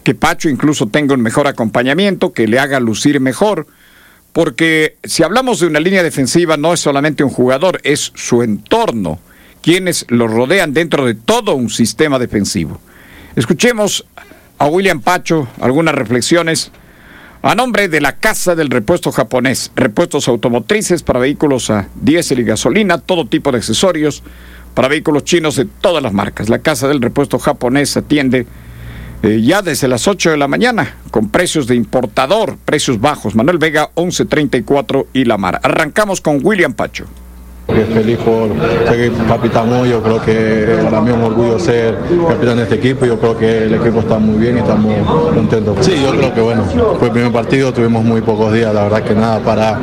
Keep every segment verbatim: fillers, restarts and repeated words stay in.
que Pacho incluso tenga un mejor acompañamiento, que le haga lucir mejor, porque si hablamos de una línea defensiva no es solamente un jugador, es su entorno, quienes lo rodean dentro de todo un sistema defensivo. Escuchemos a William Pacho algunas reflexiones a nombre de la Casa del Repuesto Japonés, repuestos automotrices para vehículos a diésel y gasolina, todo tipo de accesorios para vehículos chinos de todas las marcas. La Casa del Repuesto Japonés atiende eh, ya desde las ocho de la mañana con precios de importador, precios bajos. Manuel Vega, once treinta y cuatro y La Mar. Arrancamos con William Pacho. Feliz por ser capitán hoy. Yo creo que para mí es un orgullo ser capitán de este equipo. Yo creo que el equipo está muy bien y estamos contentos. Sí, yo creo que bueno, fue el primer partido, tuvimos muy pocos días, la verdad que nada para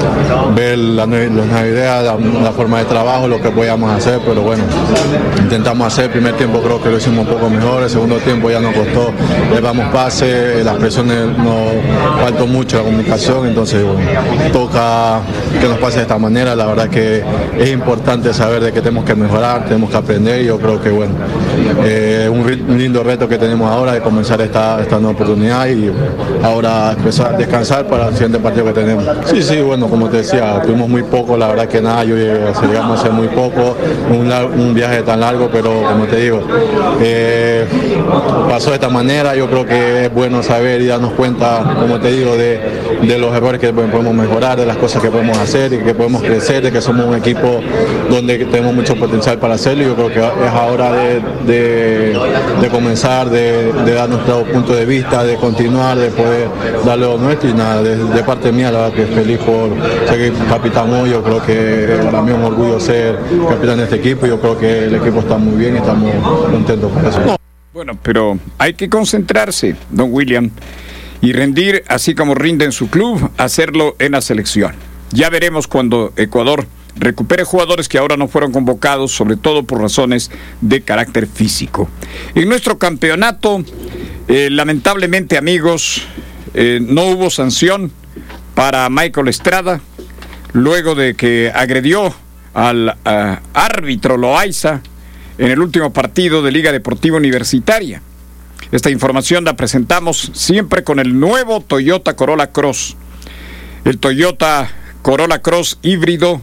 ver la, las navidades, la, la forma de trabajo, lo que podíamos hacer, pero bueno, intentamos hacer. El primer tiempo creo que lo hicimos un poco mejor, el segundo tiempo ya nos costó, le damos pase, las presiones nos faltó mucho la comunicación, entonces bueno, toca que nos pase de esta manera. La verdad que es importante saber de que tenemos que mejorar, tenemos que aprender. Yo creo que bueno, eh, un, un lindo reto que tenemos ahora de comenzar esta, esta nueva oportunidad y ahora empezar a descansar para el siguiente partido que tenemos. Sí, sí, bueno, como te decía, tuvimos muy poco, la verdad que nada, yo llegamos a hacer muy poco, un, un viaje tan largo, pero como te digo, eh, pasó de esta manera. Yo creo que es bueno saber y darnos cuenta, como te digo, de, de los errores que podemos mejorar, de las cosas que podemos hacer y que podemos crecer, de que somos un equipo donde tenemos mucho potencial para hacerlo. Yo creo que es ahora de, de, de comenzar, de, de dar nuestro punto de vista, de continuar, de poder darle lo nuestro y nada, de, de parte mía la verdad que feliz por ser capitán hoy. Yo creo que para mí es un orgullo ser capitán de este equipo. Yo creo que el equipo está muy bien y estamos contentos por eso. Bueno, pero hay que concentrarse, don William, y rendir así como rinde en su club, hacerlo en la selección. Ya veremos cuando Ecuador recupere jugadores que ahora no fueron convocados, sobre todo por razones de carácter físico. En nuestro campeonato, eh, lamentablemente, amigos, eh, no hubo sanción para Michael Estrada, luego de que agredió al uh, árbitro Loaiza en el último partido de Liga Deportiva Universitaria. Esta información la presentamos siempre con el nuevo Toyota Corolla Cross. El Toyota Corolla Cross híbrido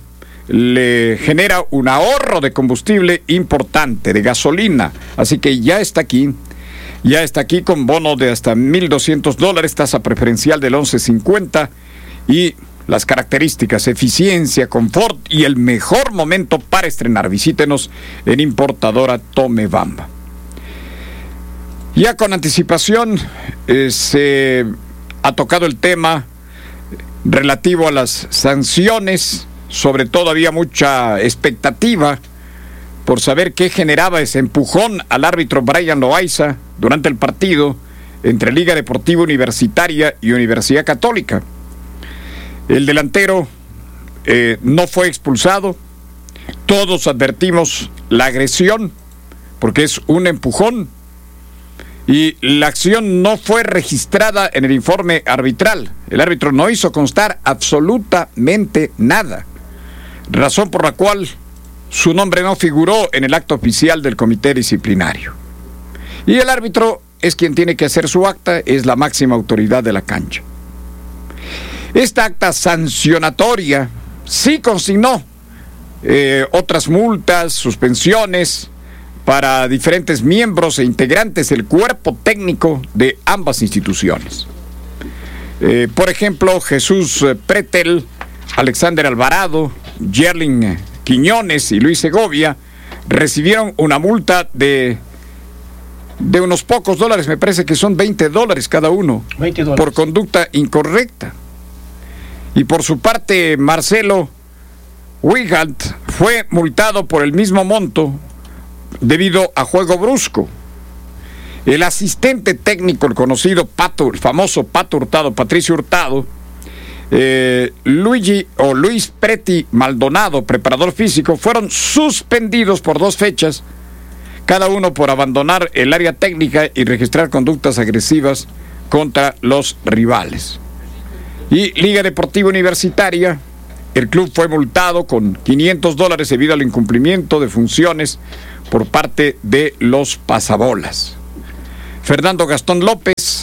le genera un ahorro de combustible importante, de gasolina, así que ya está aquí, ya está aquí con bono de hasta mil doscientos dólares, tasa preferencial del once cincuenta y las características, eficiencia, confort y el mejor momento para estrenar. Visítenos en importadora Tomebamba. Ya con anticipación eh, se ha tocado el tema relativo a las sanciones. Sobre todo había mucha expectativa por saber qué generaba ese empujón al árbitro Brian Loaiza durante el partido entre Liga Deportiva Universitaria y Universidad Católica. El delantero eh, no fue expulsado. Todos advertimos la agresión porque es un empujón y la acción no fue registrada en el informe arbitral. El árbitro no hizo constar absolutamente nada, razón por la cual su nombre no figuró en el acta oficial del comité disciplinario. Y el árbitro es quien tiene que hacer su acta, es la máxima autoridad de la cancha. Esta acta sancionatoria sí consignó eh, otras multas, suspensiones para diferentes miembros e integrantes del cuerpo técnico de ambas instituciones. Eh, por ejemplo, Jesús Pretel, Alexander Alvarado, Yerling Quiñones y Luis Segovia recibieron una multa de, de unos pocos dólares, me parece que son veinte dólares cada uno, veinte dólares. Por conducta incorrecta. Y por su parte, Marcelo Wigalt fue multado por el mismo monto debido a juego brusco. El asistente técnico, el conocido Pato, el famoso Pato Hurtado, Patricio Hurtado, eh, Luigi o Luis Preti Maldonado, preparador físico, fueron suspendidos por dos fechas, cada uno por abandonar el área técnica y registrar conductas agresivas contra los rivales. Y Liga Deportiva Universitaria, el club fue multado con quinientos dólares debido al incumplimiento de funciones por parte de los pasabolas. Fernando Gastón López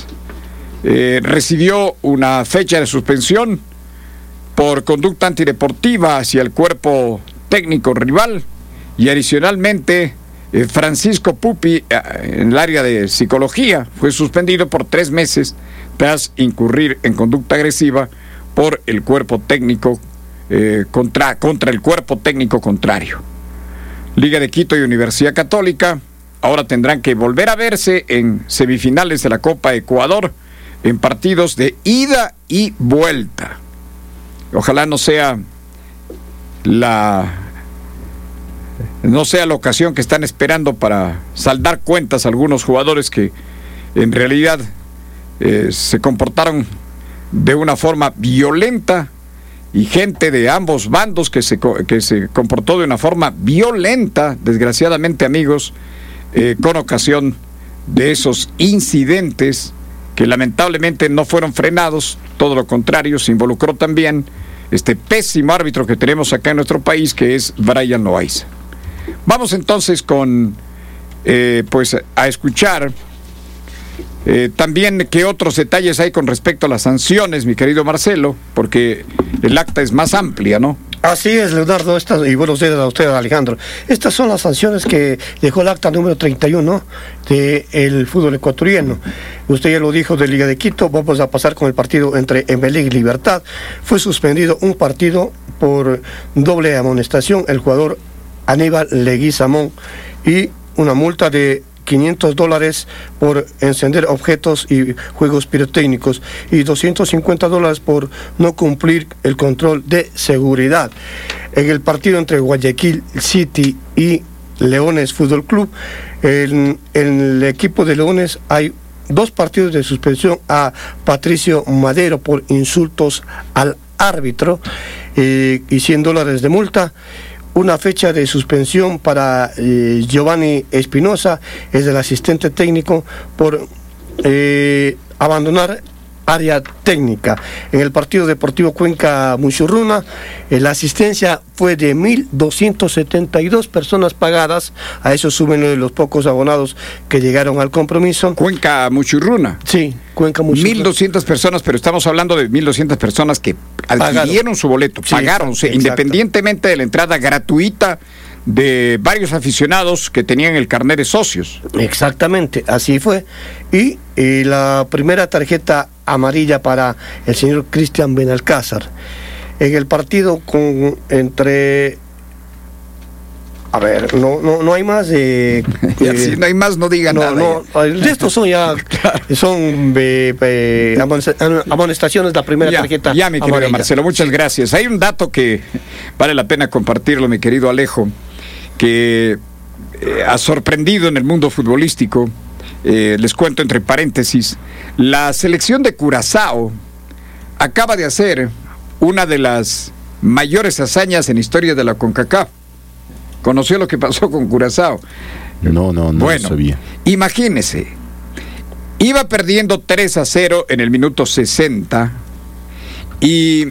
eh, recibió una fecha de suspensión por conducta antideportiva hacia el cuerpo técnico rival, y adicionalmente eh, Francisco Pupi, eh, en el área de psicología, fue suspendido por tres meses tras incurrir en conducta agresiva por el cuerpo técnico eh, contra, contra el cuerpo técnico contrario. Liga de Quito y Universidad Católica ahora tendrán que volver a verse en semifinales de la Copa Ecuador en partidos de ida y vuelta. Ojalá no sea la no sea la ocasión que están esperando para saldar cuentas algunos jugadores que en realidad eh, se comportaron de una forma violenta, y gente de ambos bandos que se, que se comportó de una forma violenta, desgraciadamente, amigos, eh, con ocasión de esos incidentes que lamentablemente no fueron frenados. Todo lo contrario, se involucró también este pésimo árbitro que tenemos acá en nuestro país, que es Brian Loaiza. Vamos entonces con eh, pues a escuchar eh, también qué otros detalles hay con respecto a las sanciones, mi querido Marcelo, porque el acta es más amplia, ¿no? Así es, Leonardo, estas, y buenos días a usted, Alejandro. Estas son las sanciones que dejó el acta número treinta y uno del fútbol ecuatoriano. Usted ya lo dijo, de Liga de Quito. Vamos a pasar con el partido entre Emelec y Libertad. Fue suspendido un partido por doble amonestación el jugador Aníbal Leguizamón, y una multa de quinientos dólares por encender objetos y juegos pirotécnicos, y doscientos cincuenta dólares por no cumplir el control de seguridad. En el partido entre Guayaquil City y Leones Fútbol Club, en, en el equipo de Leones hay dos partidos de suspensión a Patricio Madero por insultos al árbitro, eh, y cien dólares de multa. Una fecha de suspensión para eh, Giovanni Espinosa, es el asistente técnico, por eh, abandonar área técnica. En el partido Deportivo Cuenca Muchurruna, eh, la asistencia fue de mil doscientas setenta y dos personas pagadas. A eso suben los pocos abonados que llegaron al compromiso. Cuenca Muchurruna. Sí, Cuenca Muchurruna. mil doscientas personas, pero estamos hablando de mil doscientas personas que adquirieron Pagaron. su boleto, Sí, pagaron, exacto. independientemente de la entrada gratuita de varios aficionados que tenían el carnet de socios. Exactamente, así fue. Y, y la primera tarjeta amarilla para el señor Cristian Benalcázar. En el partido con entre... A ver, no no no hay más de... Y así no hay más, no digan no, nada. no, estos son ya... Son eh, eh, amonestaciones, la primera ya, tarjeta ya, mi querido amarilla. Marcelo, muchas gracias. Hay un dato que vale la pena compartirlo, mi querido Alejo, que eh, ha sorprendido en el mundo futbolístico. Eh, les cuento entre paréntesis, la selección de Curazao acaba de hacer una de las mayores hazañas en historia de la CONCACAF. ¿Conoció lo que pasó con Curazao? No, no, no bueno, sabía. Imagínese, iba perdiendo tres a cero en el minuto sesenta y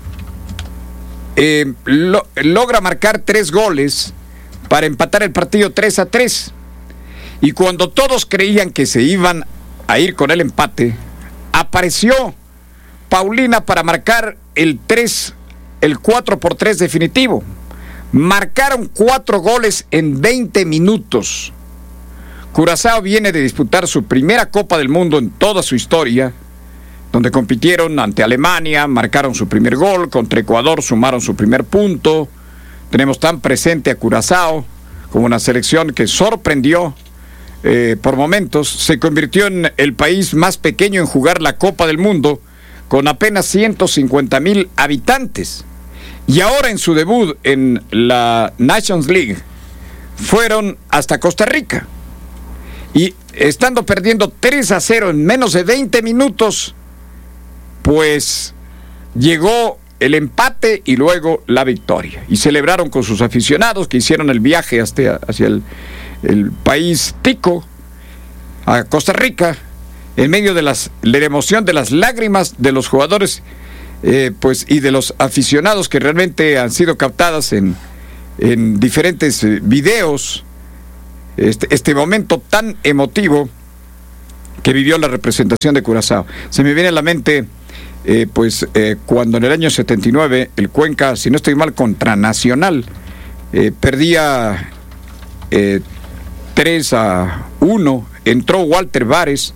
eh, lo, logra marcar tres goles para empatar el partido tres a tres. Y cuando todos creían que se iban a ir con el empate, apareció Paulina para marcar el tres, el cuatro por tres definitivo. Marcaron cuatro goles en veinte minutos. Curazao viene de disputar su primera Copa del Mundo en toda su historia, donde compitieron ante Alemania, marcaron su primer gol, contra Ecuador sumaron su primer punto. Tenemos tan presente a Curazao como una selección que sorprendió eh, por momentos. Se convirtió en el país más pequeño en jugar la Copa del Mundo, con apenas ciento cincuenta mil habitantes. Y ahora en su debut en la Nations League fueron hasta Costa Rica. Y estando perdiendo tres a cero en menos de veinte minutos, pues llegó el empate y luego la victoria. Y celebraron con sus aficionados que hicieron el viaje hasta, hacia el, el país tico, a Costa Rica, en medio de, las, de la emoción, de las lágrimas de los jugadores eh, pues, y de los aficionados, que realmente han sido captadas en, en diferentes eh, videos. Este, este momento tan emotivo que vivió la representación de Curazao. Se me viene a la mente, eh, pues, eh, cuando en el año setenta y nueve el Cuenca, si no estoy mal, contra Nacional, eh, perdía eh, tres a uno, entró Walter Vares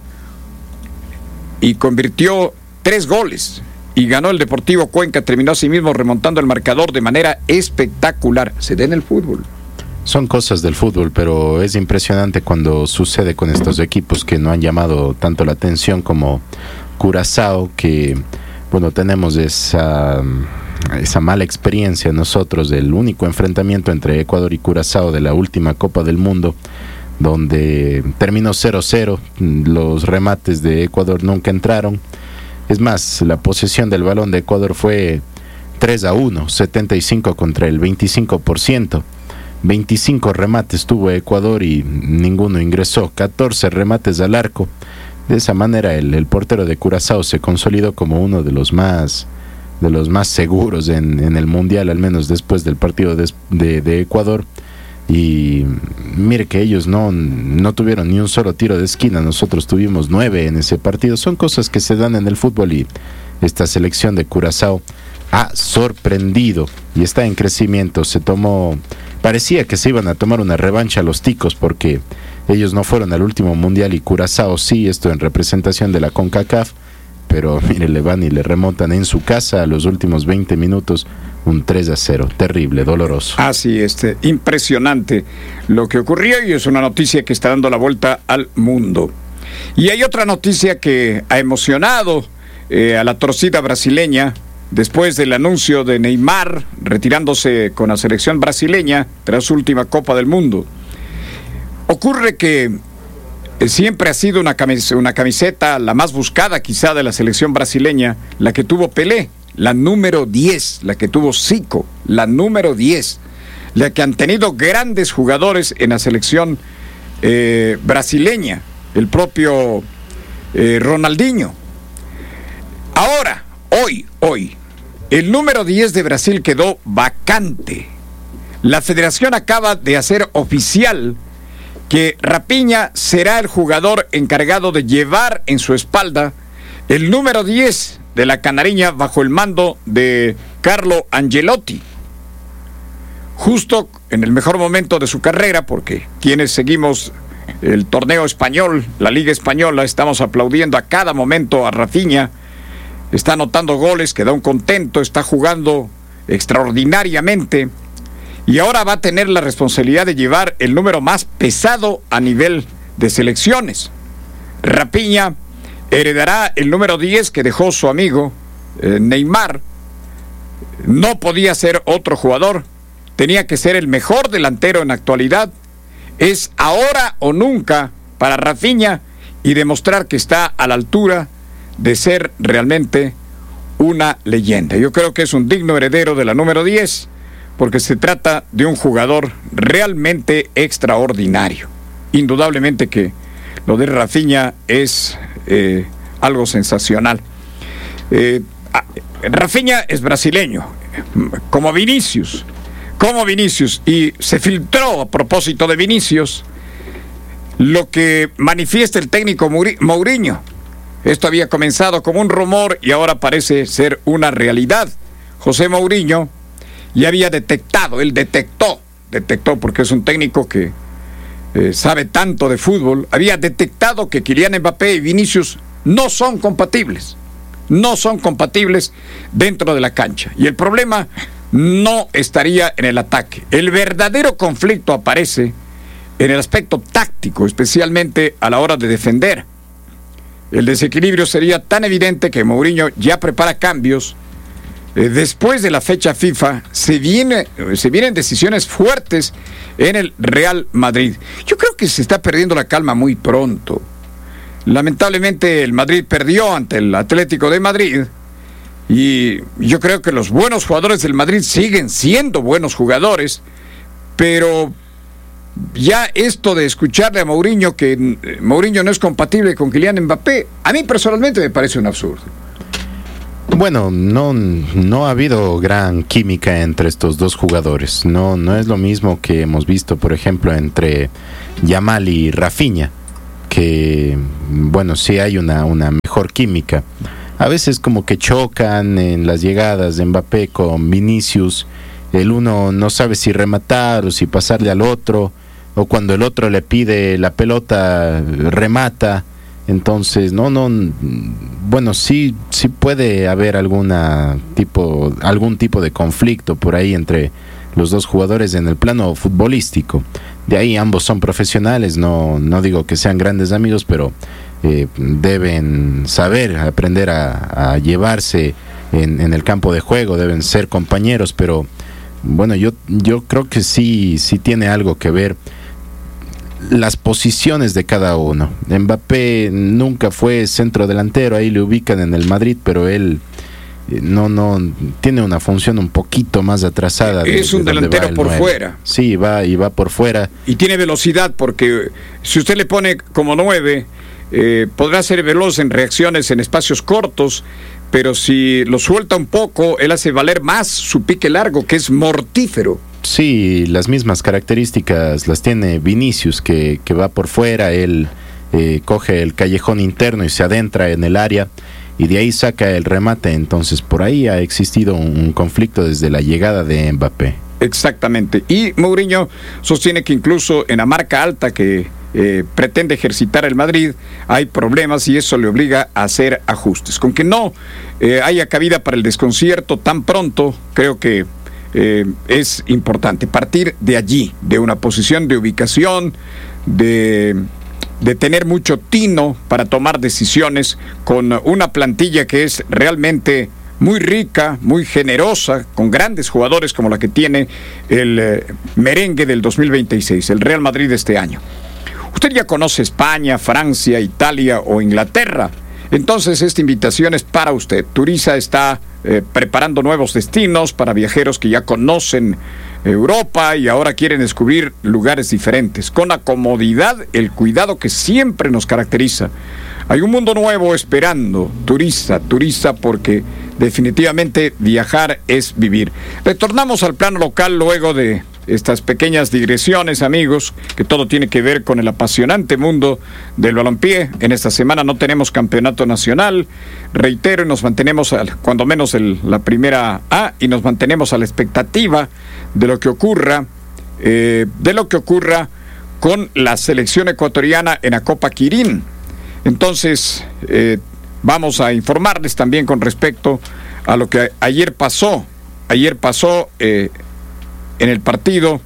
y convirtió tres goles y ganó el Deportivo Cuenca, terminó así mismo remontando el marcador de manera espectacular. Se da en el fútbol. Son cosas del fútbol, pero es impresionante cuando sucede con estos equipos que no han llamado tanto la atención como Curazao, que, bueno, tenemos esa, esa mala experiencia nosotros del único enfrentamiento entre Ecuador y Curazao de la última Copa del Mundo, donde terminó cero cero, los remates de Ecuador nunca entraron. Es más, la posesión del balón de Ecuador fue tres a uno, setenta y cinco contra el veinticinco por ciento. veinticinco remates tuvo Ecuador y ninguno ingresó, catorce remates al arco. De esa manera el, el portero de Curazao se consolidó como uno de los más, de los más seguros en, en el Mundial, al menos después del partido de, de, de Ecuador. Y mire que ellos no, no tuvieron ni un solo tiro de esquina, nosotros tuvimos nueve en ese partido. Son cosas que se dan en el fútbol y esta selección de Curazao ha sorprendido y está en crecimiento. Se tomó, parecía que se iban a tomar una revancha a los ticos porque ellos no fueron al último mundial y Curazao sí, esto en representación de la CONCACAF, pero mire, le van y le remontan en su casa a los últimos veinte minutos un tres a cero, terrible, doloroso. Así, este, impresionante lo que ocurrió y es una noticia que está dando la vuelta al mundo. Y hay otra noticia que ha emocionado eh, a la torcida brasileña después del anuncio de Neymar retirándose con la selección brasileña tras su última Copa del Mundo. Ocurre que siempre ha sido una camiseta, una camiseta la más buscada quizá de la selección brasileña, la que tuvo Pelé, la número diez, la que tuvo Zico, la número diez, la que han tenido grandes jugadores en la selección eh, brasileña, el propio eh, Ronaldinho. Ahora, hoy, hoy, el número diez de Brasil quedó vacante. La federación acaba de hacer oficial que Rafinha será el jugador encargado de llevar en su espalda el número diez de la Canariña bajo el mando de Carlo Ancelotti. Justo en el mejor momento de su carrera, porque quienes seguimos el torneo español, la Liga Española, estamos aplaudiendo a cada momento a Rafinha. Está anotando goles, queda un contento, está jugando extraordinariamente y ahora va a tener la responsabilidad de llevar el número más pesado a nivel de selecciones. Rafinha heredará el número diez que dejó su amigo eh, Neymar. No podía ser otro jugador, tenía que ser el mejor delantero en la actualidad. Es ahora o nunca para Rafinha y demostrar que está a la altura de ser realmente una leyenda. Yo creo que es un digno heredero de la número diez, porque se trata de un jugador realmente extraordinario. Indudablemente que lo de Rafinha es eh, algo sensacional. Eh, Rafinha es brasileño, como Vinicius, como Vinicius, y se filtró a propósito de Vinicius lo que manifiesta el técnico Mourinho. Esto había comenzado como un rumor y ahora parece ser una realidad. José Mourinho ya había detectado, él detectó, detectó porque es un técnico que eh, sabe tanto de fútbol, había detectado que Kylian Mbappé y Vinicius no son compatibles, no son compatibles dentro de la cancha. Y el problema no estaría en el ataque. El verdadero conflicto aparece en el aspecto táctico, especialmente a la hora de defender. El desequilibrio sería tan evidente que Mourinho ya prepara cambios. Eh, después de la fecha FIFA se, viene, se vienen decisiones fuertes en el Real Madrid. Yo creo que se está perdiendo la calma muy pronto. Lamentablemente el Madrid perdió ante el Atlético de Madrid y yo creo que los buenos jugadores del Madrid siguen siendo buenos jugadores, pero ya esto de escucharle a Mourinho que Mourinho no es compatible con Kylian Mbappé, a mí personalmente me parece un absurdo. Bueno, no, no ha habido gran química entre estos dos jugadores. No, no es lo mismo que hemos visto, por ejemplo, entre Yamal y Rafinha. que, bueno, sí hay una, una mejor química. A veces como que chocan en las llegadas de Mbappé con Vinicius. El uno no sabe si rematar o si pasarle al otro, o cuando el otro le pide la pelota, remata. Entonces, no, no, bueno, sí, sí puede haber alguna tipo, algún tipo de conflicto por ahí entre los dos jugadores en el plano futbolístico. De ahí ambos son profesionales, no, no digo que sean grandes amigos, pero eh, deben saber, aprender a, a llevarse en, en el campo de juego, deben ser compañeros, pero bueno, yo, yo creo que sí, sí tiene algo que ver las posiciones de cada uno. Mbappé nunca fue centro delantero, ahí le ubican en el Madrid, pero él eh, no no tiene una función un poquito más atrasada. Es de, un de delantero por fuera. Sí, va y va por fuera. Y tiene velocidad, porque si usted le pone como nueve, eh, podrá ser veloz en reacciones en espacios cortos, pero si lo suelta un poco, él hace valer más su pique largo, que es mortífero. Sí, las mismas características las tiene Vinicius, que, que va por fuera, él eh, coge el callejón interno y se adentra en el área y de ahí saca el remate. Entonces por ahí ha existido un, un conflicto desde la llegada de Mbappé. Exactamente, y Mourinho sostiene que incluso en la marca alta que eh, pretende ejercitar el Madrid hay problemas y eso le obliga a hacer ajustes. Con que no eh, haya cabida para el desconcierto tan pronto, creo que Eh, es importante partir de allí, de una posición de ubicación, de, de tener mucho tino para tomar decisiones, con una plantilla que es realmente muy rica, muy generosa, con grandes jugadores como la que tiene el eh, merengue del dos mil veintiséis, el Real Madrid de este año. Usted ya conoce España, Francia, Italia o Inglaterra. Entonces esta invitación es para usted. Turiza está eh, preparando nuevos destinos para viajeros que ya conocen Europa y ahora quieren descubrir lugares diferentes, con la comodidad, el cuidado que siempre nos caracteriza. Hay un mundo nuevo esperando. Turiza, Turiza, porque definitivamente viajar es vivir. Retornamos al plano local luego de estas pequeñas digresiones, amigos, que todo tiene que ver con el apasionante mundo del balompié. En esta semana no tenemos campeonato nacional, reitero, y nos mantenemos al, cuando menos el, la primera A, y nos mantenemos a la expectativa de lo que ocurra, eh, de lo que ocurra con la selección ecuatoriana en la Copa Quirín. Entonces, eh, vamos a informarles también con respecto a lo que ayer pasó. Ayer pasó eh, en el partido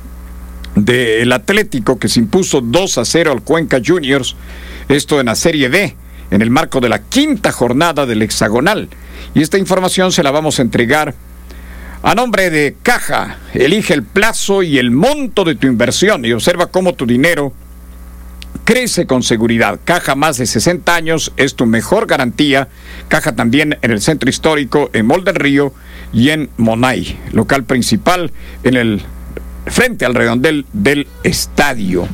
del Atlético, que se impuso dos a cero al Cuenca Juniors, esto en la Serie D, en el marco de la quinta jornada del hexagonal. Y esta información se la vamos a entregar a nombre de Caja. Elige el plazo y el monto de tu inversión y observa cómo tu dinero crece con seguridad. Caja, más de sesenta años, es tu mejor garantía. Caja también en el Centro Histórico, en Mall del Río y en Monay. Local principal en el frente al redondel del estadio.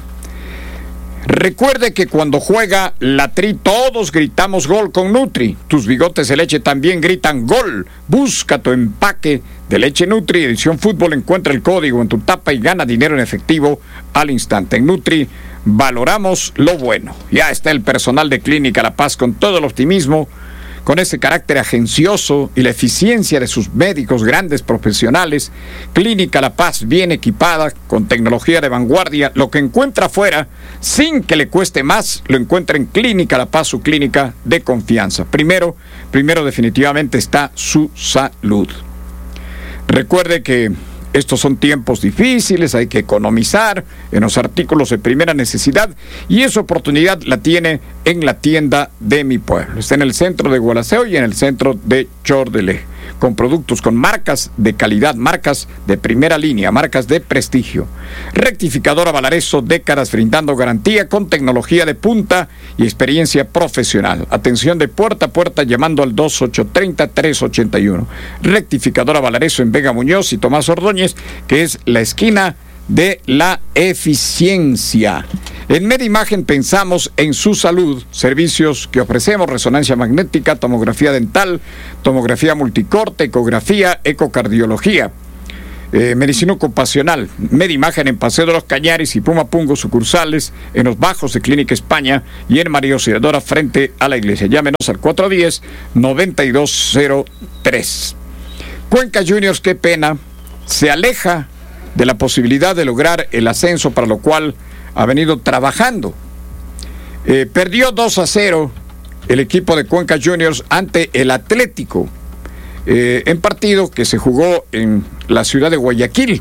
Recuerde que cuando juega la Tri, todos gritamos gol con Nutri. Tus bigotes de leche también gritan gol. Busca tu empaque de leche Nutri, edición fútbol, encuentra el código en tu tapa y gana dinero en efectivo al instante. En Nutri valoramos lo bueno. Ya está el personal de Clínica La Paz con todo el optimismo, con ese carácter agencioso y la eficiencia de sus médicos grandes profesionales. Clínica La Paz, bien equipada, con tecnología de vanguardia. Lo que encuentra afuera, sin que le cueste más, lo encuentra en Clínica La Paz, su clínica de confianza. Primero, primero definitivamente está su salud. Recuerde que estos son tiempos difíciles, hay que economizar en los artículos de primera necesidad y esa oportunidad la tiene en la tienda de mi pueblo. Está en el centro de Gualaceo y en el centro de Chordelé, con productos con marcas de calidad, marcas de primera línea, marcas de prestigio. Rectificadora Valareso, décadas brindando garantía con tecnología de punta y experiencia profesional. Atención de puerta a puerta llamando al dos ocho tres cero tres ocho uno. Rectificadora Valareso en Vega Muñoz y Tomás Ordóñez, que es la esquina de la eficiencia. En Medimagen pensamos en su salud. Servicios que ofrecemos: resonancia magnética, tomografía dental, tomografía multicorte, ecografía, ecocardiología. eh, medicina ocupacional, Medimagen en Paseo de los Cañares y Pumapungo sucursales en los Bajos de Clínica España y en María Auxiliadora frente a la iglesia. Llámenos al cuatro uno cero, nueve dos cero tres. Cuenca Juniors, qué pena, se aleja de la posibilidad de lograr el ascenso, para lo cual ha venido trabajando. Eh, perdió dos a cero el equipo de Cuenca Juniors ante el Atlético, eh, en partido que se jugó en la ciudad de Guayaquil.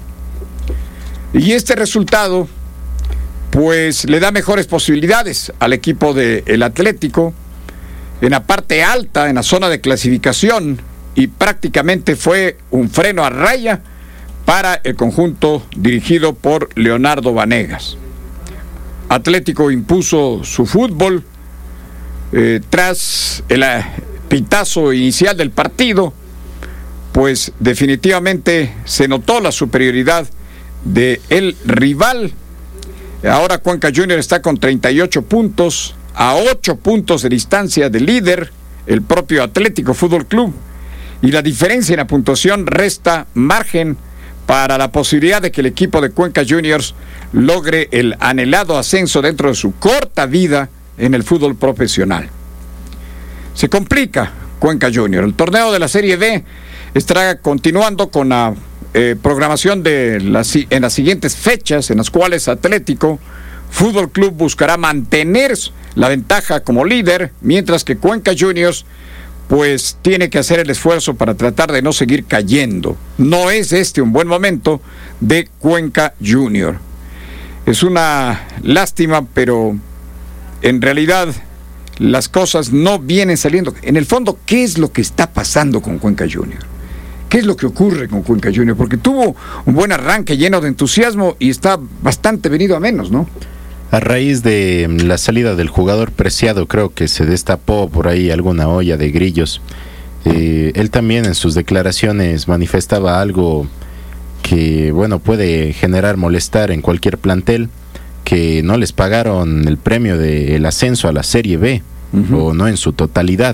Y este resultado, pues, le da mejores posibilidades al equipo del Atlético en la parte alta, en la zona de clasificación, y prácticamente fue un freno a raya para el conjunto dirigido por Leonardo Vanegas. Atlético impuso su fútbol eh, tras el eh, pitazo inicial del partido, pues definitivamente se notó la superioridad del rival. Ahora Cuenca Junior está con treinta y ocho puntos, a ocho puntos de distancia del líder, el propio Atlético Fútbol Club, y la diferencia en la puntuación resta margen para la posibilidad de que el equipo de Cuenca Juniors logre el anhelado ascenso dentro de su corta vida en el fútbol profesional. Se complica Cuenca Junior. El torneo de la Serie B estará continuando con la eh, programación de las, en las siguientes fechas, en las cuales Atlético Fútbol Club buscará mantener la ventaja como líder, mientras que Cuenca Juniors pues tiene que hacer el esfuerzo para tratar de no seguir cayendo. No es este un buen momento de Cuenca Junior. Es una lástima, pero en realidad las cosas no vienen saliendo. En el fondo, ¿qué es lo que está pasando con Cuenca Junior? ¿Qué es lo que ocurre con Cuenca Junior? Porque tuvo un buen arranque lleno de entusiasmo y está bastante venido a menos, ¿no? A raíz de la salida del jugador Preciado, creo que se destapó por ahí alguna olla de grillos. Eh, él también en sus declaraciones manifestaba algo que, bueno, puede generar molestar en cualquier plantel, que no les pagaron el premio del ascenso a la Serie B, uh-huh. o no en su totalidad.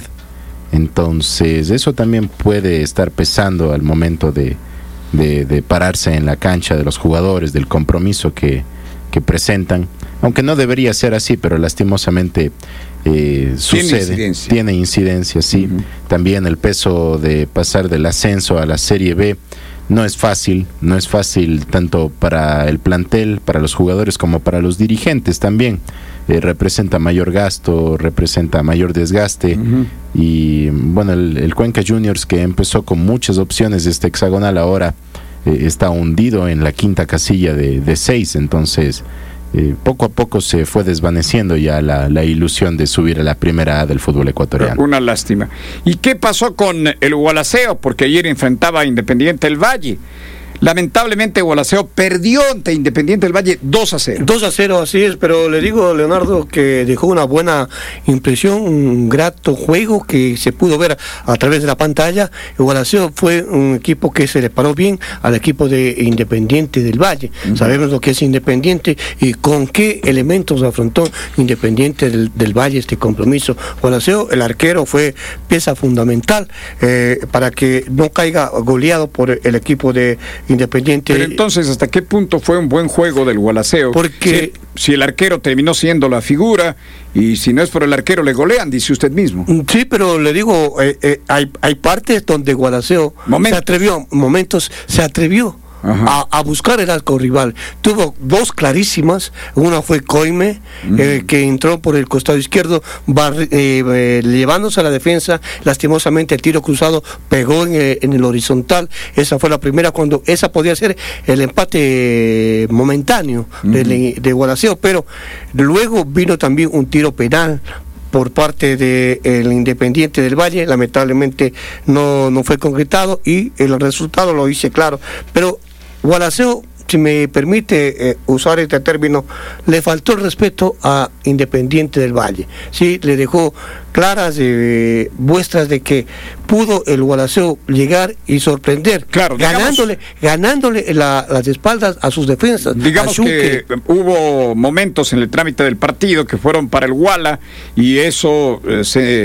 Entonces, eso también puede estar pesando al momento de, de, de pararse en la cancha de los jugadores, del compromiso que, que presentan. Aunque no debería ser así, pero lastimosamente eh, sucede. Tiene incidencia. Tiene incidencia, sí. Uh-huh. También el peso de pasar del ascenso a la Serie B no es fácil, no es fácil tanto para el plantel, para los jugadores, como para los dirigentes también. Eh, representa mayor gasto, representa mayor desgaste. Uh-huh. Y bueno, el, el Cuenca Juniors, que empezó con muchas opciones de este hexagonal, ahora eh, está hundido en la quinta casilla de, de seis, entonces... Eh, poco a poco se fue desvaneciendo ya la, la ilusión de subir a la primera A del fútbol ecuatoriano. Una lástima. ¿Y qué pasó con el Gualaceo? Porque ayer enfrentaba a Independiente del Valle. Lamentablemente Gualaceo perdió ante Independiente del Valle dos a cero. dos a cero, así es, pero le digo, Leonardo, que dejó una buena impresión, un grato juego que se pudo ver a través de la pantalla. El Gualaceo fue un equipo que se le paró bien al equipo de Independiente del Valle. Uh-huh. Sabemos lo que es Independiente y con qué elementos afrontó Independiente del, del Valle este compromiso. Gualaceo, el arquero, fue pieza fundamental eh, para que no caiga goleado por el equipo de Independiente. Pero entonces, ¿hasta qué punto fue un buen juego del Gualaceo? Porque si, si el arquero terminó siendo la figura, y si no es por el arquero le golean, dice usted mismo. Sí, pero le digo, eh, eh, hay, hay partes donde Gualaceo momentos. se atrevió, momentos se atrevió A, a buscar el arco rival. Tuvo dos clarísimas. Una fue Coime, uh-huh. eh, que entró por el costado izquierdo, bar, eh, eh, llevándose a la defensa. Lastimosamente el tiro cruzado pegó en, eh, en el horizontal. Esa fue la primera, cuando esa podía ser el empate momentáneo uh-huh. de, de Gualaceo, pero luego vino también un tiro penal por parte del Independiente del Valle. Lamentablemente no, no fue concretado y el resultado lo hice claro, pero Gualaceo, si me permite eh, usar este término, le faltó el respeto a Independiente del Valle. Sí, le dejó claras eh, muestras de que pudo el Gualaceo llegar y sorprender, claro, digamos, ganándole, ganándole la, las espaldas a sus defensas. Digamos que hubo momentos en el trámite del partido que fueron para el Guala y eso eh, se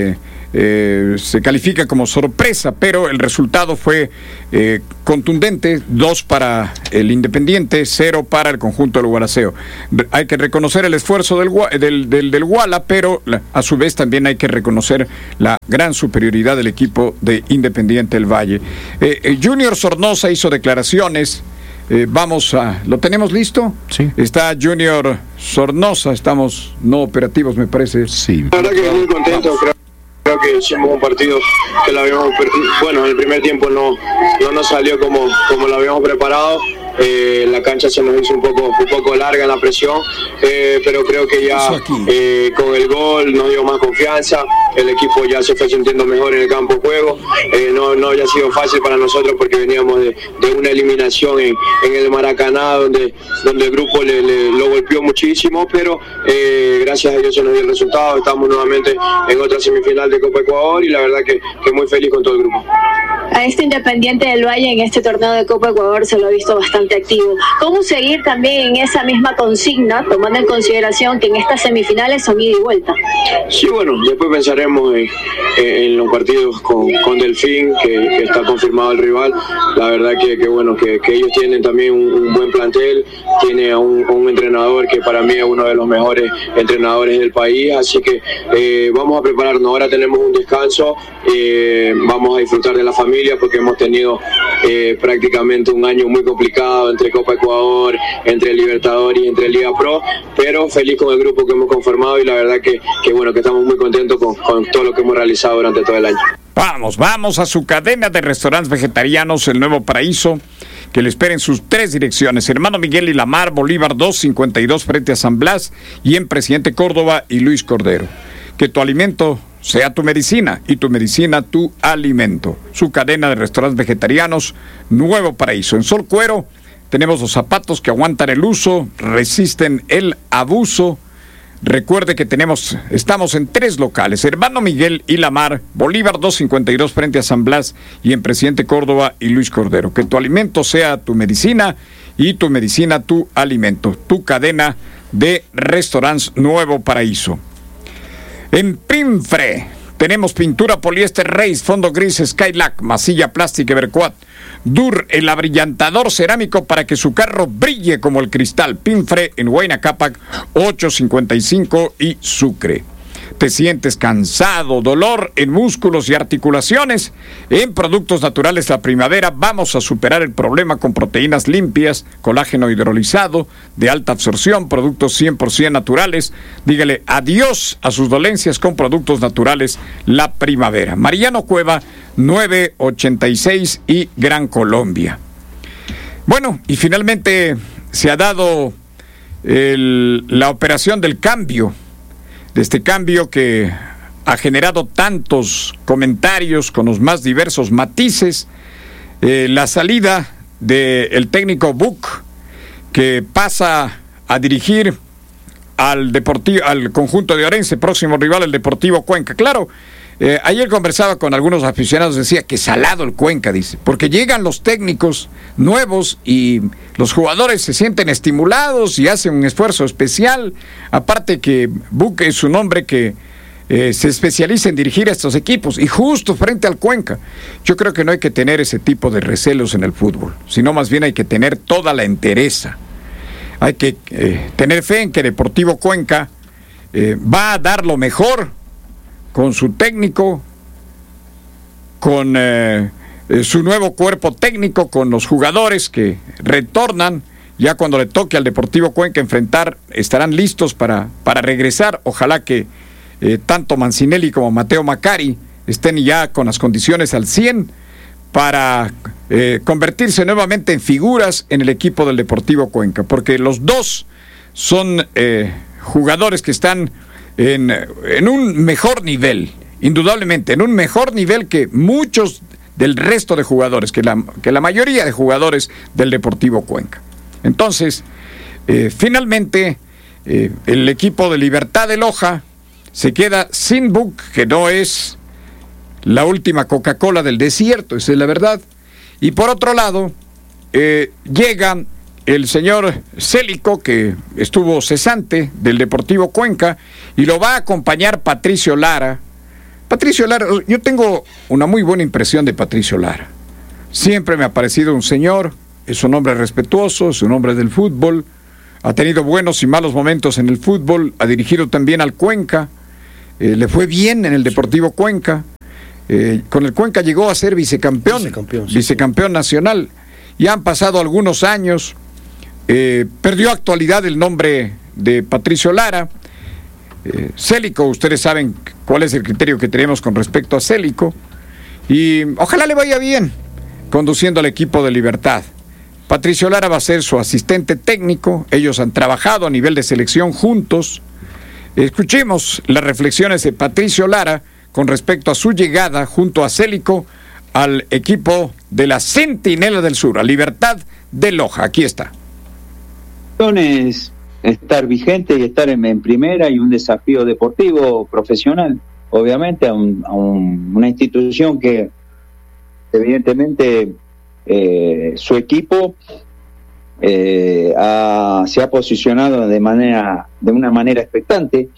eh, se califica como sorpresa, pero el resultado fue eh, contundente, dos para el Independiente, cero para el conjunto del Gualaceo. Hay que reconocer el esfuerzo del, del, del, del Guala, pero a su vez también hay que reconocer la gran superioridad del equipo de Independiente del Valle. Eh, eh, Junior Sornosa hizo declaraciones. Eh, vamos a... ¿Lo tenemos listo? Sí. Está Junior Sornosa, estamos no operativos, me parece. Sí. La verdad que muy contento, creo, creo que hicimos un partido que lo habíamos... Bueno, en el primer tiempo no, no nos salió como, como lo habíamos preparado. Eh, la cancha se nos hizo un poco un poco larga en la presión, eh, pero creo que ya eh, con el gol nos dio más confianza, el equipo ya se fue sintiendo mejor en el campo de juego, eh, no, no había sido fácil para nosotros porque veníamos de, de una eliminación en, en el Maracaná donde, donde el grupo le, le, lo golpeó muchísimo, pero eh, gracias a Dios se nos dio el resultado, estamos nuevamente en otra semifinal de Copa Ecuador y la verdad que, que muy feliz con todo el grupo. A este Independiente del Valle en este torneo de Copa Ecuador se lo ha visto bastante activo. ¿Cómo seguir también en esa misma consigna, tomando en consideración que en estas semifinales son ida y vuelta? Sí, bueno, después pensaremos en, en los partidos con, con Delfín, que, que está confirmado el rival. La verdad que, que bueno, que, que ellos tienen también un, un buen plantel, tiene a un, un entrenador que para mí es uno de los mejores entrenadores del país, así que eh, vamos a prepararnos. Ahora tenemos un descanso, eh, vamos a disfrutar de la familia porque hemos tenido eh, prácticamente un año muy complicado entre Copa Ecuador, entre Libertadores y entre Liga Pro, pero feliz con el grupo que hemos conformado y la verdad que, que bueno, que estamos muy contentos con, con todo lo que hemos realizado durante todo el año. Vamos, vamos a su cadena de restaurantes vegetarianos, El Nuevo Paraíso, que le esperen sus tres direcciones: Hermano Miguel y Lamar, Bolívar doscientos cincuenta y dos frente a San Blas, y en Presidente Córdoba y Luis Cordero. Que tu alimento sea tu medicina y tu medicina tu alimento. Su cadena de restaurantes vegetarianos, Nuevo Paraíso. En Sol Cuero tenemos los zapatos que aguantan el uso, resisten el abuso. Recuerde que tenemos, estamos en tres locales: Hermano Miguel y Lamar, Bolívar doscientos cincuenta y dos frente a San Blas, y en Presidente Córdoba y Luis Cordero. Que tu alimento sea tu medicina y tu medicina tu alimento. Tu cadena de restaurantes Nuevo Paraíso. En Pinfre tenemos pintura poliéster Reis, fondo gris Skylac, masilla plástica Everquat, Dur, el abrillantador cerámico para que su carro brille como el cristal. Pinfre en Huayna Cápac ochocientos cincuenta y cinco y Sucre. ¿Te sientes cansado, dolor en músculos y articulaciones? En Productos Naturales La Primavera vamos a superar el problema con proteínas limpias, colágeno hidrolizado, de alta absorción, productos cien por ciento naturales. Dígale adiós a sus dolencias con Productos Naturales La Primavera. Mariano Cueva, nueve ochenta y seis y Gran Colombia. Bueno, y finalmente se ha dado el, la operación del cambio. De este cambio que ha generado tantos comentarios con los más diversos matices, eh, la salida del técnico Buc, que pasa a dirigir al Deportivo, al conjunto de Orense, próximo rival, el Deportivo Cuenca. Claro, eh, ayer conversaba con algunos aficionados, decía que salado el Cuenca, dice, porque llegan los técnicos nuevos y los jugadores se sienten estimulados y hacen un esfuerzo especial. Aparte que Buc es un hombre que eh, se especializa en dirigir a estos equipos, y justo frente al Cuenca. Yo creo que no hay que tener ese tipo de recelos en el fútbol, sino más bien hay que tener toda la entereza. Hay que eh, tener fe en que Deportivo Cuenca eh, va a dar lo mejor con su técnico, con eh, eh, su nuevo cuerpo técnico, con los jugadores que retornan. Ya cuando le toque al Deportivo Cuenca enfrentar, estarán listos para, para regresar. Ojalá que eh, tanto Mancinelli como Mateo Macari estén ya con las condiciones al cien para eh, convertirse nuevamente en figuras en el equipo del Deportivo Cuenca, porque los dos son eh, jugadores que están en, en un mejor nivel, indudablemente, en un mejor nivel que muchos del resto de jugadores, que la, que la mayoría de jugadores del Deportivo Cuenca. Entonces, eh, finalmente, eh, el equipo de Libertad de Loja se queda sin Buc, que no es la última Coca-Cola del desierto, esa es la verdad. Y por otro lado, eh, llega el señor Célico, que estuvo cesante del Deportivo Cuenca, y lo va a acompañar Patricio Lara Patricio Lara, yo tengo una muy buena impresión de Patricio Lara. Siempre me ha parecido un señor, es un hombre respetuoso, es un hombre del fútbol, ha tenido buenos y malos momentos en el fútbol, ha dirigido también al Cuenca, eh, le fue bien en el Deportivo Cuenca, eh, con el Cuenca llegó a ser vicecampeón, vicecampeón, sí, vicecampeón nacional, y han pasado algunos años, eh, perdió actualidad el nombre de Patricio Lara. eh, Célico, ustedes saben cuál es el criterio que tenemos con respecto a Célico, y ojalá le vaya bien conduciendo al equipo de Libertad. Patricio Lara va a ser su asistente técnico, ellos han trabajado a nivel de selección juntos. Escuchemos las reflexiones de Patricio Lara con respecto a su llegada junto a Célico al equipo de la Centinela del Sur, a Libertad de Loja. Aquí está. Es estar vigente y estar en, en primera, y un desafío deportivo profesional, obviamente, a, un, a un, una institución que evidentemente eh, su equipo eh, ha, se ha posicionado de manera de una manera expectante,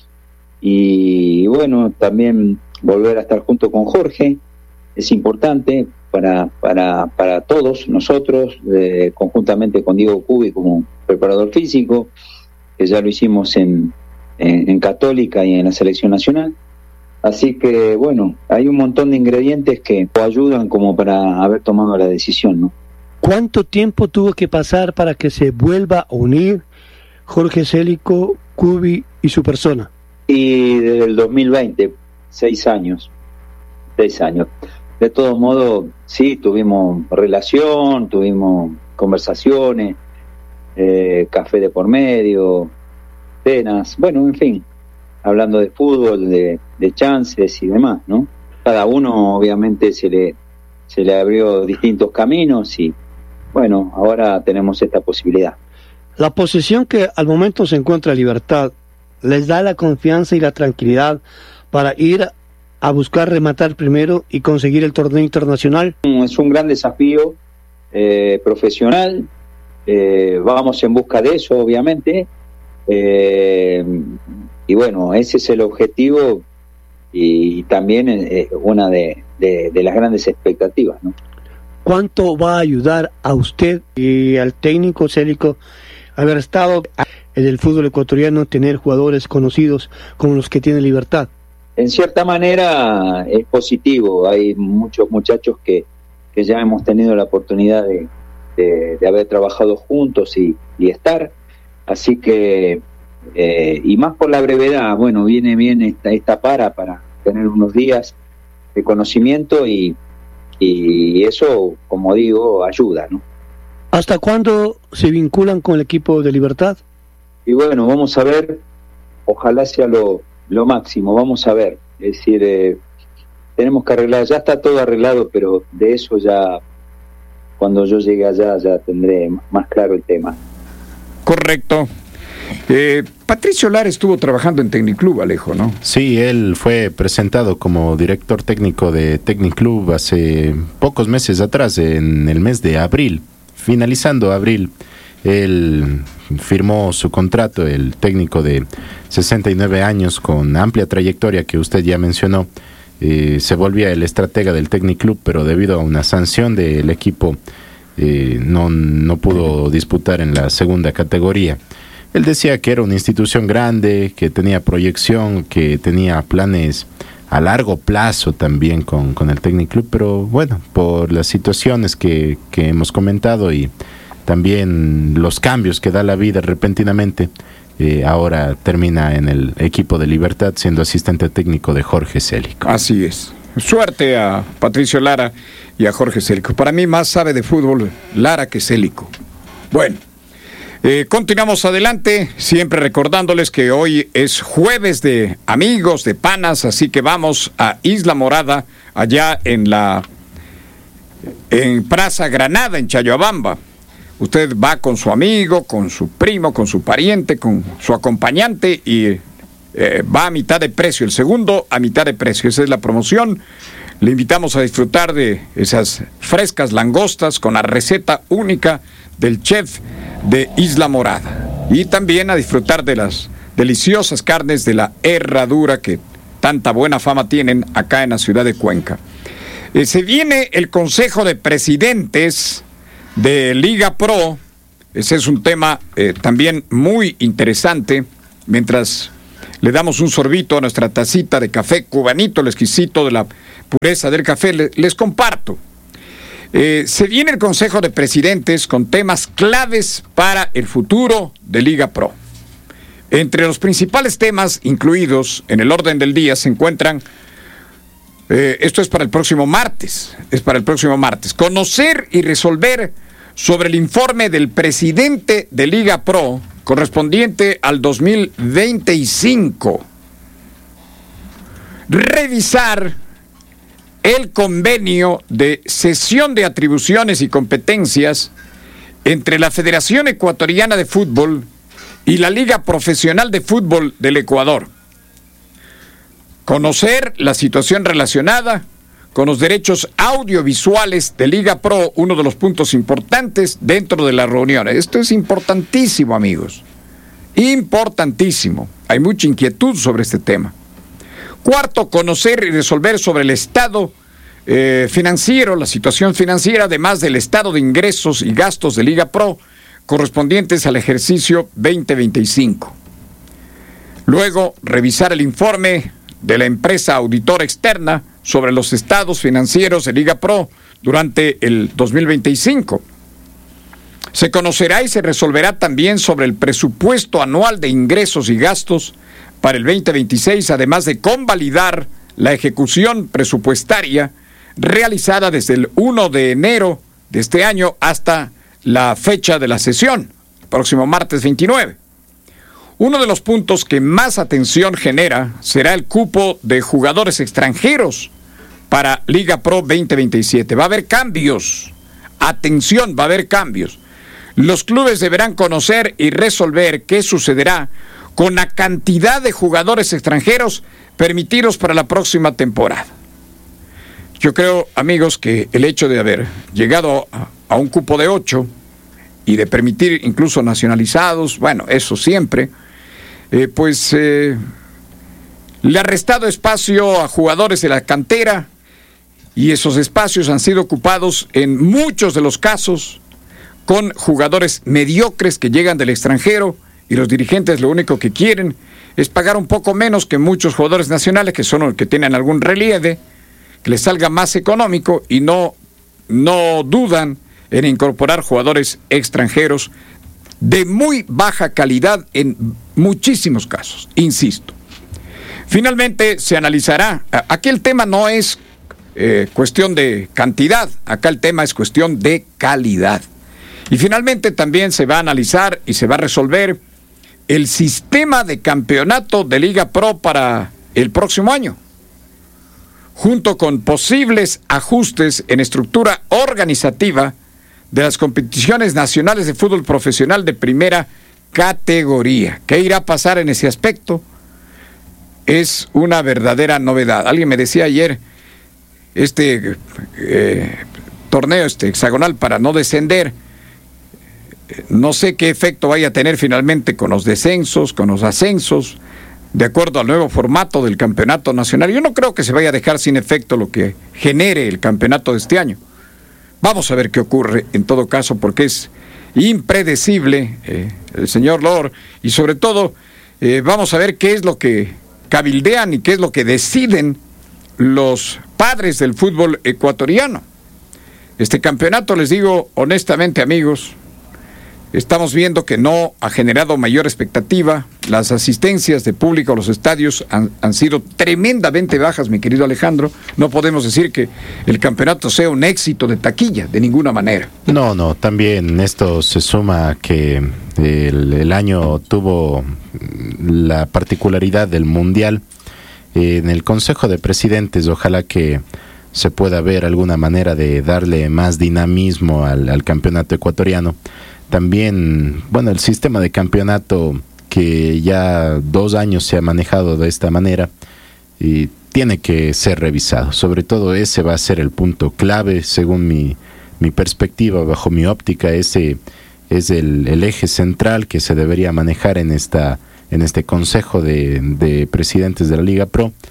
y bueno, también volver a estar junto con Jorge es importante para para para todos nosotros, eh, conjuntamente con Diego Cubi como preparador físico, que ya lo hicimos en, en, en Católica y en la selección nacional. Así que, bueno, hay un montón de ingredientes que ayudan como para haber tomado la decisión, ¿no? ¿Cuánto tiempo tuvo que pasar para que se vuelva a unir Jorge Célico, Cubi y su persona? Y desde el dos mil veinte, seis años, seis años. De todos modos, sí, tuvimos relación, tuvimos conversaciones, eh, café de por medio, cenas, bueno, en fin, hablando de fútbol, de, de chances y demás, ¿no? Cada uno obviamente se le se le abrió distintos caminos, y bueno, ahora tenemos esta posibilidad. La posición que al momento se encuentra Libertad les da la confianza y la tranquilidad para ir a buscar rematar primero y conseguir el torneo internacional. Es un gran desafío eh, profesional, eh, vamos en busca de eso, obviamente, eh, y bueno, ese es el objetivo, y, y también eh, una de, de, de las grandes expectativas, ¿no? ¿Cuánto va a ayudar a usted y al técnico Célico haber estado en el fútbol ecuatoriano, tener jugadores conocidos como los que tiene Libertad? En cierta manera es positivo, hay muchos muchachos que, que ya hemos tenido la oportunidad de, de, de haber trabajado juntos y, y estar, así que, eh, y más por la brevedad, bueno, viene bien esta, esta para, para tener unos días de conocimiento, y, y eso, como digo, ayuda, ¿no? ¿Hasta cuándo se vinculan con el equipo de Libertad? Y bueno, vamos a ver, ojalá sea lo, lo máximo, vamos a ver, es decir, eh, tenemos que arreglar, ya está todo arreglado, pero de eso ya, cuando yo llegue allá, ya tendré más claro el tema. Correcto. Eh, Patricio Lara estuvo trabajando en Tecniclub, Alejo, ¿no? Sí, él fue presentado como director técnico de Tecniclub hace pocos meses atrás, en el mes de abril. Finalizando abril, él firmó su contrato, el técnico de sesenta y nueve años con amplia trayectoria que usted ya mencionó. Eh, se volvía el estratega del Tecniclub, pero debido a una sanción del equipo eh, no, no pudo disputar en la segunda categoría. Él decía que era una institución grande, que tenía proyección, que tenía planes a largo plazo también con, con el Tecniclub, pero bueno, por las situaciones que, que hemos comentado y también los cambios que da la vida repentinamente, eh, ahora termina en el equipo de Libertad siendo asistente técnico de Jorge Célico. Así es. Suerte a Patricio Lara y a Jorge Célico. Para mí más sabe de fútbol Lara que Célico. Bueno. Eh, continuamos adelante, siempre recordándoles que hoy es jueves de amigos, de panas, así que vamos a Isla Morada, allá en la en Plaza Granada, en Chayabamba. Usted va con su amigo, con su primo, con su pariente, con su acompañante y eh, va a mitad de precio, el segundo a mitad de precio, esa es la promoción. Le invitamos a disfrutar de esas frescas langostas con la receta única del chef de Isla Morada, y también a disfrutar de las deliciosas carnes de la herradura que tanta buena fama tienen acá en la ciudad de Cuenca. Eh, se viene el Consejo de Presidentes de Liga Pro. Ese es un tema eh, también muy interesante. Mientras le damos un sorbito a nuestra tacita de café cubanito, el exquisito de la pureza del café, le, les comparto. Eh, se viene el Consejo de Presidentes con temas claves para el futuro de Liga Pro. Entre los principales temas incluidos en el orden del día se encuentran, eh, esto es para el próximo martes, es para el próximo martes, conocer y resolver sobre el informe del presidente de Liga Pro correspondiente al dos mil veinticinco. Revisar el convenio de cesión de atribuciones y competencias entre la Federación Ecuatoriana de Fútbol y la Liga Profesional de Fútbol del Ecuador. Conocer la situación relacionada con los derechos audiovisuales de Liga Pro, uno de los puntos importantes dentro de la reunión. Esto es importantísimo, amigos. Importantísimo. Hay mucha inquietud sobre este tema. Cuarto, conocer y resolver sobre el estado eh, financiero, la situación financiera, además del estado de ingresos y gastos de Liga Pro correspondientes al ejercicio veinte veinticinco. Luego, revisar el informe de la empresa auditora externa sobre los estados financieros de Liga Pro durante el dos mil veinticinco. Se conocerá y se resolverá también sobre el presupuesto anual de ingresos y gastos para el veinte veintiséis, además de convalidar la ejecución presupuestaria realizada desde el primero de enero de este año hasta la fecha de la sesión, próximo martes veintinueve. Uno de los puntos que más atención genera será el cupo de jugadores extranjeros para Liga Pro veinte veintisiete. Va a haber cambios. Atención, va a haber cambios. Los clubes deberán conocer y resolver qué sucederá con la cantidad de jugadores extranjeros permitidos para la próxima temporada. Yo creo, amigos, que el hecho de haber llegado a, a un cupo de ocho y de permitir incluso nacionalizados, bueno, eso siempre, eh, pues eh, le ha restado espacio a jugadores de la cantera y esos espacios han sido ocupados en muchos de los casos con jugadores mediocres que llegan del extranjero y los dirigentes lo único que quieren es pagar un poco menos que muchos jugadores nacionales que son los que tienen algún relieve, que les salga más económico y no, no dudan en incorporar jugadores extranjeros de muy baja calidad en muchísimos casos, insisto. Finalmente se analizará, aquí el tema no es eh, cuestión de cantidad, acá el tema es cuestión de calidad. Y finalmente también se va a analizar y se va a resolver el sistema de campeonato de Liga Pro para el próximo año, junto con posibles ajustes en estructura organizativa de las competiciones nacionales de fútbol profesional de primera categoría. ¿Qué irá a pasar en ese aspecto? Es una verdadera novedad. Alguien me decía ayer, este eh, torneo este hexagonal para no descender, no sé qué efecto vaya a tener finalmente con los descensos, con los ascensos, de acuerdo al nuevo formato del campeonato nacional. Yo no creo que se vaya a dejar sin efecto lo que genere el campeonato de este año. Vamos a ver qué ocurre en todo caso, porque es impredecible eh, el señor Lor, y sobre todo eh, vamos a ver qué es lo que cabildean y qué es lo que deciden los padres del fútbol ecuatoriano. Este campeonato, les digo honestamente, amigos, estamos viendo que no ha generado mayor expectativa. Las asistencias de público a los estadios han, han sido tremendamente bajas, mi querido Alejandro. No podemos decir que el campeonato sea un éxito de taquilla, de ninguna manera. No, no, también esto se suma a que el, el año tuvo la particularidad del Mundial. En el Consejo de Presidentes, ojalá que se pueda ver alguna manera de darle más dinamismo al, al campeonato ecuatoriano. También, bueno, el sistema de campeonato que ya dos años se ha manejado de esta manera y tiene que ser revisado. Sobre todo ese va a ser el punto clave, según mi, mi perspectiva, bajo mi óptica. Ese es el, el eje central que se debería manejar en esta en este Consejo de, de Presidentes de la Liga Pro.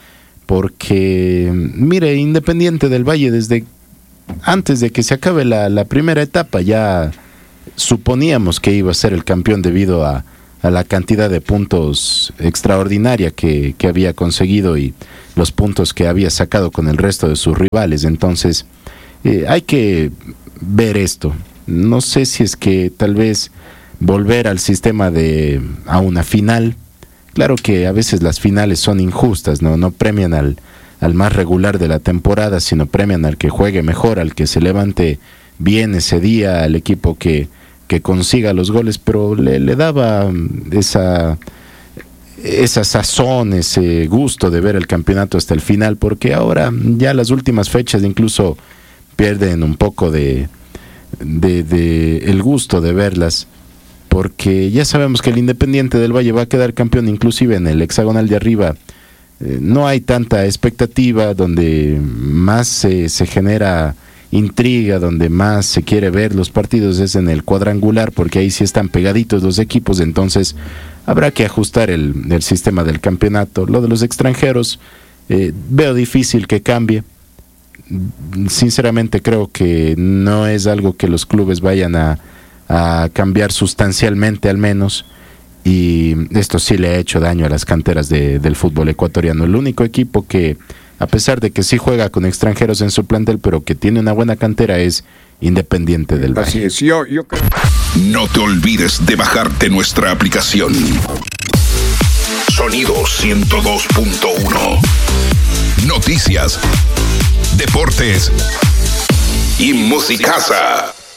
porque, mire, Independiente del Valle, desde antes de que se acabe la, la primera etapa, ya suponíamos que iba a ser el campeón debido a, a la cantidad de puntos extraordinaria que, que había conseguido y los puntos que había sacado con el resto de sus rivales. Entonces, eh, hay que ver esto. No sé si es que tal vez volver al sistema de a una final. Claro que a veces las finales son injustas, no, no premian al, al más regular de la temporada, sino premian al que juegue mejor, al que se levante bien ese día, al equipo que, que consiga los goles, pero le, le daba esa, esa sazón, ese gusto de ver el campeonato hasta el final, porque ahora ya las últimas fechas incluso pierden un poco de, de, de el gusto de verlas, porque ya sabemos que el Independiente del Valle va a quedar campeón, inclusive en el hexagonal de arriba eh, no hay tanta expectativa, donde más eh, se genera intriga, donde más se quiere ver los partidos es en el cuadrangular, porque ahí sí están pegaditos los equipos, entonces habrá que ajustar el, el sistema del campeonato. Lo de los extranjeros eh, veo difícil que cambie. Sinceramente creo que no es algo que los clubes vayan a a cambiar sustancialmente al menos, y esto sí le ha hecho daño a las canteras de, del fútbol ecuatoriano. El único equipo que, a pesar de que sí juega con extranjeros en su plantel, pero que tiene una buena cantera, es Independiente del Valle. Así es, yo, yo... No te olvides de bajarte nuestra aplicación. Sonido ciento dos punto uno. Noticias, deportes y musicaza.